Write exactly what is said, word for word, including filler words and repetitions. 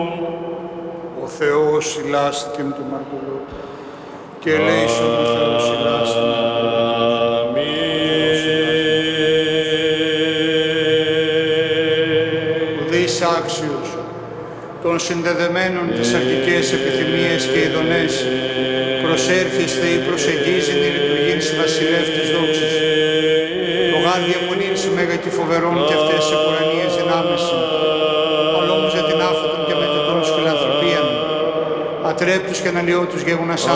Ο Θεός ηλάστη του Μαρκουλού και ελέησον ο Θεός ηλάστη του Ουδείς άξιος των συνδεδεμένων τις αρχικές επιθυμίες και ειδονές προσέρχεστε ή προσεγγίζει τη λειτουργήν της βασιλεύ της δόξης. Το γάρ διαμονήν μέγα και φοβερών και αυτές σε πουρανίες δυνάμεις, αλλά όμως για την άφωτον και μετετώνους φιλανθρωπίαν, ατρέπτους και αναλυώτους γεύγονας